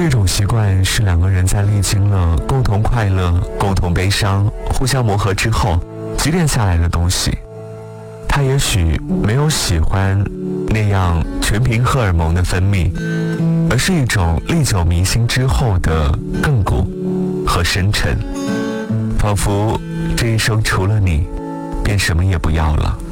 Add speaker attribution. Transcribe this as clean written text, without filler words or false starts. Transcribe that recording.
Speaker 1: 这种习惯是两个人在历经了共同快乐、共同悲伤、互相磨合之后积淀下来的东西。他也许没有喜欢那样全凭荷尔蒙的分泌，而是一种历久弥新之后的亘古和深沉，仿佛这一生除了你便什么也不要了。